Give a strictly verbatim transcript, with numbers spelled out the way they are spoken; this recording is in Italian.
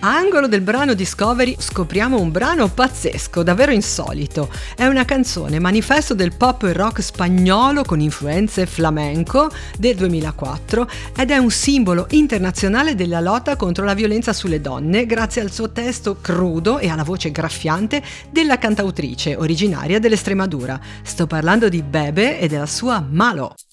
A angolo del brano Discovery scopriamo un brano pazzesco, davvero insolito. È una canzone manifesto del pop e rock spagnolo con influenze flamenco del duemilaquattro ed è un simbolo internazionale della lotta contro la violenza sulle donne grazie al suo testo crudo e alla voce graffiante della cantautrice originaria dell'Estremadura. Sto parlando di Bebe e della sua Malo.